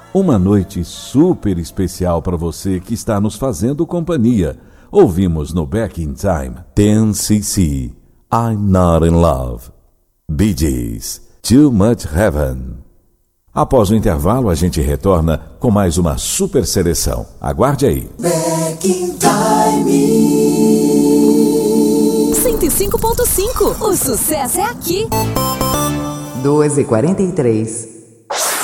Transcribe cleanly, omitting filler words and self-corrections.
Uma noite super especial para você que está nos fazendo companhia. Ouvimos no Back in Time 10cc, I'm Not in Love. Bee Gees, Too Much Heaven. Após o intervalo, a gente retorna com mais uma super seleção. Aguarde aí. Back in Time 105.5. O sucesso é aqui. 2h43.